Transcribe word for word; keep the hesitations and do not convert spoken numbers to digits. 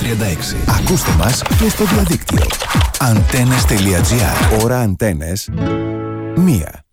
τριάντα έξι. Ακούστε μας και στο διαδίκτυο. Antennes.gr. Ώρα Antennes μία.